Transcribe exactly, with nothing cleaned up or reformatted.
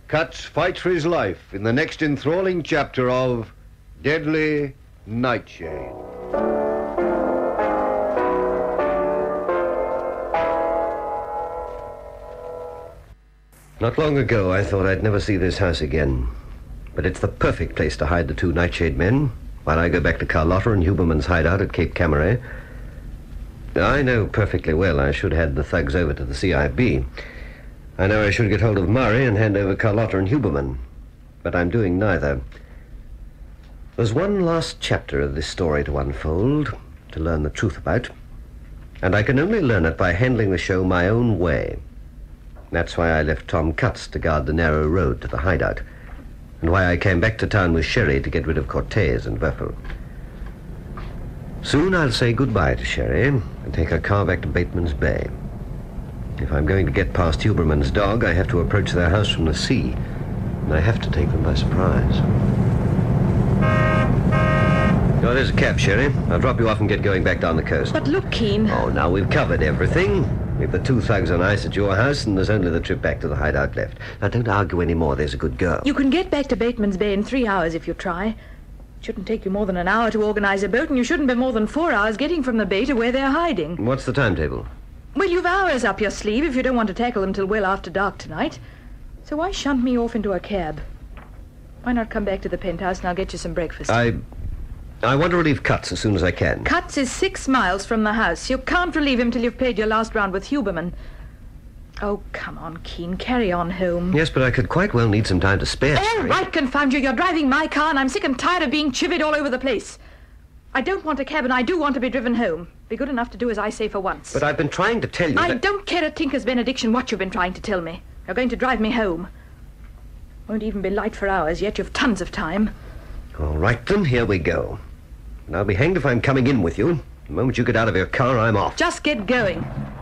Cutts fights for his life in the next enthralling chapter of Deadly Nightshade. Not long ago, I thought I'd never see this house again. But it's the perfect place to hide the two Nightshade men while I go back to Carlotta and Huberman's hideout at Cape Camaret. I know perfectly well I should head the thugs over to the C I B. I know I should get hold of Murray and hand over Carlotta and Huberman. But I'm doing neither. There's one last chapter of this story to unfold, to learn the truth about. And I can only learn it by handling the show my own way. That's why I left Tom Cutts to guard the narrow road to the hideout, and why I came back to town with Sherry to get rid of Cortez and Werfel. Soon I'll say goodbye to Sherry and take her car back to Bateman's Bay. If I'm going to get past Huberman's dog, I have to approach their house from the sea, and I have to take them by surprise. Oh, there's a cab, Sherry. I'll drop you off and get going back down the coast. But look, Keen. Oh, now we've covered everything. We've the two thugs on ice at your house, and there's only the trip back to the hideout left. Now, don't argue any more. There's a good girl. You can get back to Bateman's Bay in three hours if you try. It shouldn't take you more than an hour to organize a boat, and you shouldn't be more than four hours getting from the bay to where they're hiding. What's the timetable? Well, you've hours up your sleeve if you don't want to tackle them till well after dark tonight. So why shunt me off into a cab? Why not come back to the penthouse and I'll get you some breakfast? I... I want to relieve Cutts as soon as I can. Cutts is six miles from the house. You can't relieve him till you've played your last round with Huberman. Oh, come on, Keen. Carry on home. Yes, but I could quite well need some time to spare. All right, confound you. You're driving my car, and I'm sick and tired of being chivied all over the place. I don't want a cab, and I do want to be driven home. Be good enough to do as I say for once. But I've been trying to tell you I that... don't care a tinker's benediction what you've been trying to tell me. You're going to drive me home. Won't even be light for hours yet. You've tons of time. All right, then, here we go. And I'll be hanged if I'm coming in with you. The moment you get out of your car, I'm off. Just get going.